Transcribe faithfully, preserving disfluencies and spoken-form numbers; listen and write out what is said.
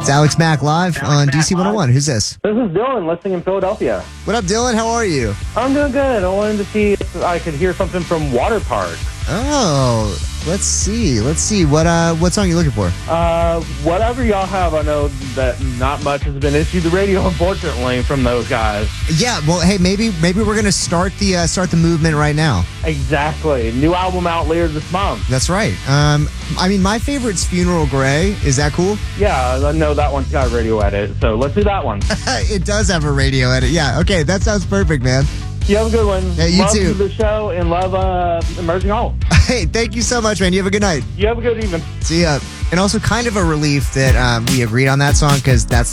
Alex Mack live Alex on Mack D C one oh one. live. Who's this? This is Dylan listening in Philadelphia. What up, Dylan? How are you? I'm doing good. I wanted to see if I could hear something from Water Park. Oh, let's see. Let's see. What uh, what song are you looking for? Uh, whatever y'all have. I know that not much has been issued to the radio, unfortunately, from those guys. Yeah. Well, hey, maybe maybe we're gonna start the uh, start the movement right now. Exactly. New album out later this month. That's right. Um, I mean, my favorite's Funeral Grey. Is that cool? Yeah, I know that one's got a radio edit, so let's do that one. It does have a radio edit. Yeah. Okay, that sounds perfect, man. You have a good one. Yeah, you love too. the show and love uh, Emerging Hall. Hey, thank you so much, man. You have a good night. You have a good evening. See ya. And also kind of a relief that um, we agreed on that song because that's